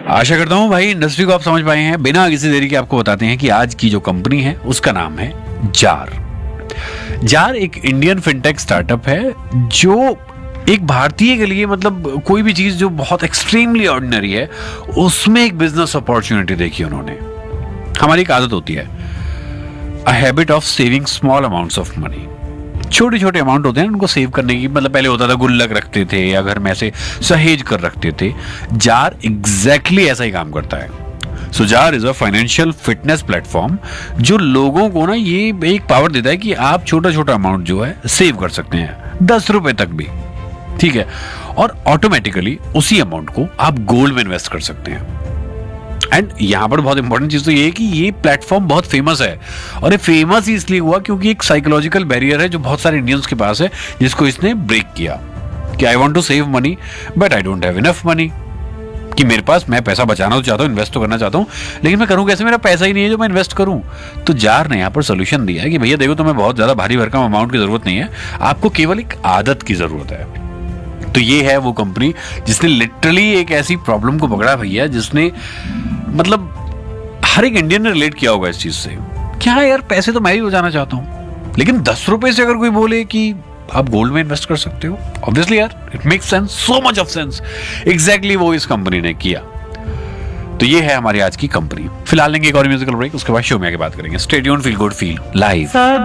आशा करता हूँ भाई इंडस्ट्री को आप समझ पाए हैं। बिना किसी देरी के आपको बताते हैं कि आज की जो कंपनी है उसका नाम है जार। जार एक इंडियन फिनटेक स्टार्टअप है जो एक भारतीय के लिए मतलब कोई भी चीज जो बहुत एक्सट्रीमली ऑर्डिनरी है उसमें एक बिजनेस अपॉर्चुनिटी देखी उन्होंने। हमारी एक आदत होती है a habit of saving small amounts of money. छोटे छोटे अमाउंट होते हैं उनको सेव करने की, मतलब पहले होता था गुल्लक रखते थे या घर में ऐसे सहेज कर रखते थे। जार एग्जैक्टली ऐसा ही काम करता है। सो jar is a financial fitness platform जो लोगों को ना ये एक पावर देता है कि आप छोटा छोटा अमाउंट जो है सेव कर सकते हैं, 10 रुपए तक भी, ठीक है, और ऑटोमेटिकली उसी अमाउंट को आप गोल्ड में इन्वेस्ट कर सकते हैं। एंड यहां पर बहुत इंपॉर्टेंट चीज तो ये है कि ये प्लेटफॉर्म बहुत फेमस है, और ये फेमस ही इसलिए हुआ क्योंकि एक साइकोलॉजिकल बैरियर है जो बहुत सारे इंडियंस के पास है, जिसको इसने ब्रेक किया कि I want to save money but I don't have enough money. कि मेरे पास, मैं पैसा बचाना तो चाहता हूँ, इन्वेस्ट तो करना चाहता हूँ, लेकिन मैं करूँ कैसे, मेरा पैसा ही नहीं है जो मैं इन्वेस्ट करूँ। तो जार ने यहाँ पर सोल्यूशन दिया है कि भैया देखो, तुम्हें बहुत ज्यादा भारी भरकम अमाउंट की जरूरत नहीं है, आपको केवल एक आदत की जरूरत है। तो ये है वो कंपनी जिसने लिटरली एक ऐसी प्रॉब्लम को पकड़ा भैया, जिसने मतलब हर एक इंडियन ने रिलेट किया होगा इस चीज से। क्या यार, पैसे तो मैं भी बचाना चाहता हूं, लेकिन 10 रुपए से अगर कोई बोले कि आप गोल्ड में इन्वेस्ट कर सकते हो, ऑब्वियसली यार it makes sense, so much of sense. Exactly वो इस कंपनी ने किया। तो ये है हमारी आज की कंपनी। फिलहाल लेंगे एक और म्यूजिकल ब्रेक, उसके बाद शो में आगे बात करेंगे। Stay tuned, feel good, feel live.